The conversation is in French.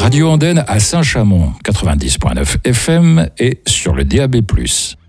Radio Andenne à Saint-Chamond, 90.9 FM et sur le DAB+.